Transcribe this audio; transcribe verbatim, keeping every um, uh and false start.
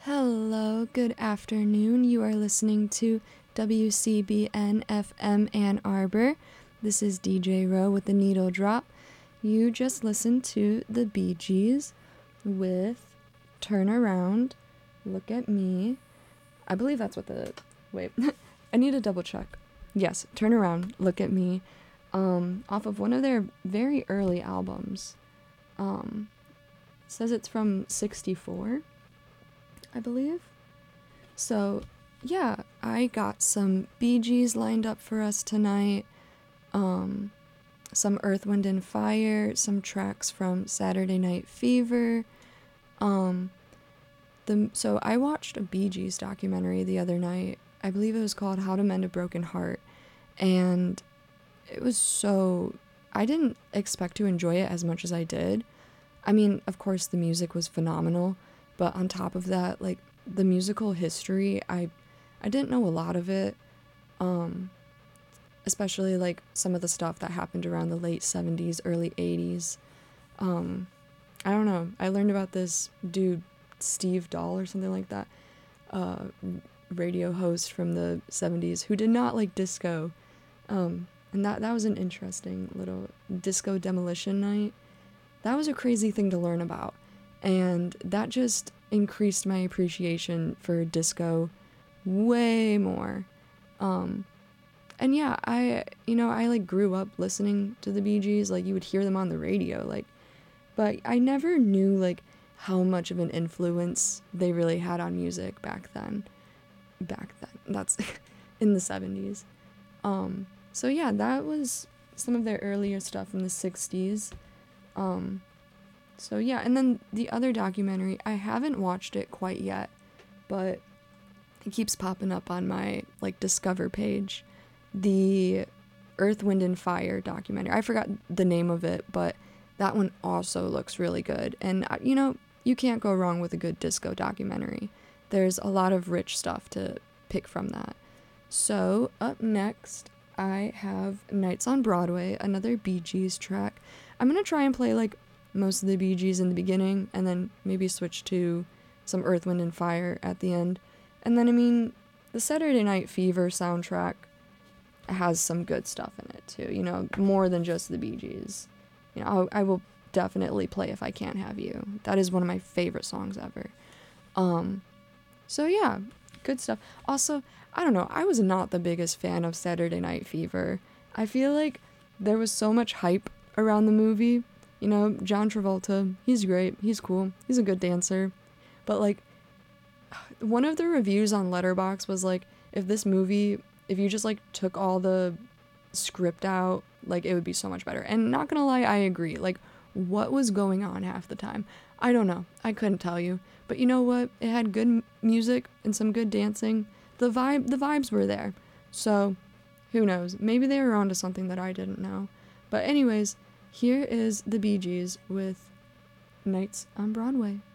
Hello, good afternoon. You are listening to W C B N F M Ann Arbor. This is D J Rowe with the Needle Drop. You just listened to the Bee Gees with Turn Around, Look at Me. I believe that's what the... Wait, I need to double check. Yes, Turn Around, Look at Me, um, off of one of their very early albums. Um, says it's from sixty-four. I believe. So, yeah, I got some Bee Gees lined up for us tonight, um, some Earth, Wind and Fire, some tracks from Saturday Night Fever. Um, the so I watched a Bee Gees documentary the other night. I believe it was called How to Mend a Broken Heart, and it was so... I didn't expect to enjoy it as much as I did. I mean, of course, the music was phenomenal. But on top of that, like, the musical history, I I didn't know a lot of it, um, especially, like, some of the stuff that happened around the late seventies, early eighties. Um, I don't know. I learned about this dude, Steve Dahl or something like that, uh, radio host from the seventies, who did not like disco. Um, and that, that was an interesting little disco demolition night. That was a crazy thing to learn about. And that just increased my appreciation for disco way more. Um, and yeah, I, you know, I like grew up listening to the Bee Gees. Like, you would hear them on the radio, like, but I never knew like how much of an influence they really had on music back then. Back then, that's in the seventies. Um, so yeah, that was some of their earlier stuff in the sixties. Um, So yeah, and then the other documentary, I haven't watched it quite yet, but it keeps popping up on my, like, Discover page. The Earth, Wind and Fire documentary. I forgot the name of it, but that one also looks really good. And, you know, you can't go wrong with a good disco documentary. There's a lot of rich stuff to pick from that. So, up next, I have Nights on Broadway, another Bee Gees track. I'm gonna try and play, like, most of the Bee Gees in the beginning, and then maybe switch to some Earth, Wind and Fire at the end. And then, I mean, the Saturday Night Fever soundtrack has some good stuff in it, too, you know, more than just the Bee Gees. You know, I'll, I will definitely play If I Can't Have You. That is one of my favorite songs ever. Um, so yeah, good stuff. Also, I don't know, I was not the biggest fan of Saturday Night Fever. I feel like there was so much hype around the movie. You know, John Travolta, he's great, he's cool, he's a good dancer, but, like, one of the reviews on Letterboxd was, like, if this movie, if you just, like, took all the script out, like, it would be so much better, and not gonna lie, I agree, like, what was going on half the time? I don't know, I couldn't tell you, but you know what, it had good m- music and some good dancing, the vibe, the vibes were there, so, who knows, maybe they were onto something that I didn't know, but anyways, here is the Bee Gees with Nights on Broadway.